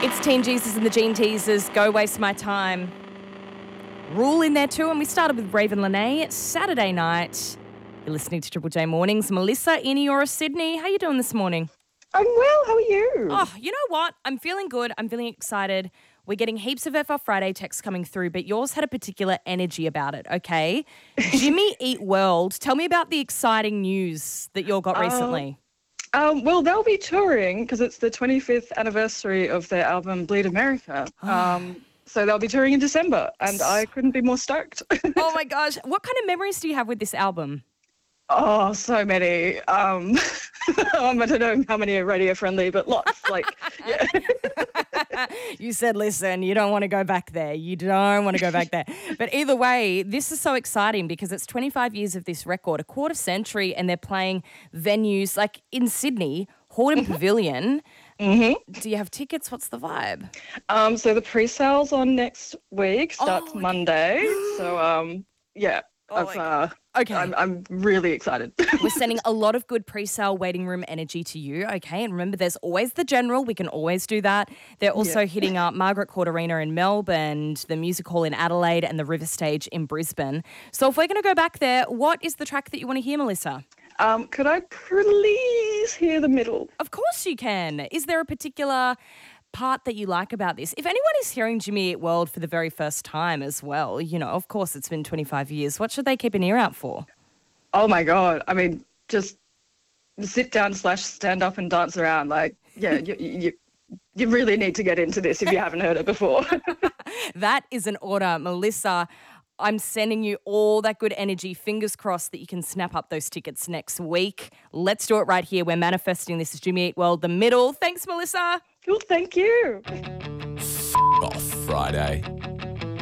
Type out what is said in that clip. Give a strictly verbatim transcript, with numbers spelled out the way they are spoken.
It's Teen Jesus and the Gene Teasers. Go Waste My Time. Rule in there too. And we started with Raven Lene. It's Saturday night. You're listening to Triple J Mornings. Melissa in Eora, Sydney. How you doing this morning? I'm well. How are you? Oh, you know what? I'm feeling good. I'm feeling excited. We're getting heaps of F R Friday texts coming through, but yours had a particular energy about it, okay? Jimmy Eat World. Tell me about the exciting news that you all got recently. Um, well, they'll be touring because it's the twenty-fifth anniversary of their album Bleed America. Um, so they'll be touring in December, and I couldn't be more stoked. Oh, my gosh. What kind of memories do you have with this album? Oh, so many. Um, I don't know how many are radio friendly, but lots. Like, yeah. You said, listen, you don't want to go back there. You don't want to go back there. But either way, this is so exciting because it's twenty-five years of this record, a quarter century, and they're playing venues like in Sydney, Hordern mm-hmm. Pavilion. Mm-hmm. Do you have tickets? What's the vibe? Um, so the pre-sales on next week starts oh, Monday. So, um, yeah. Oh, I've, uh, okay. I'm, I'm really excited. We're sending a lot of good pre-sale waiting room energy to you, okay? And remember, there's always the general. We can always do that. They're also yeah. hitting up Margaret Court Arena in Melbourne, the Music Hall in Adelaide, and the River Stage in Brisbane. So if we're going to go back there, what is the track that you want to hear, Melissa? Um, could I please hear the middle? Of course you can. Is there a particular part that you like about this? If anyone is hearing Jimmy Eat World for the very first time as well, you know, of course it's been twenty-five years. What should they keep an ear out for? Oh my God. I mean, just sit down slash stand up and dance around. Like, yeah, you, you, you really need to get into this if you haven't heard it before. That is an order. Melissa, I'm sending you all that good energy. Fingers crossed that you can snap up those tickets next week. Let's do it right here. We're manifesting. This is Jimmy Eat World, The Middle. Thanks, Melissa. Cool, thank you. F- off Friday.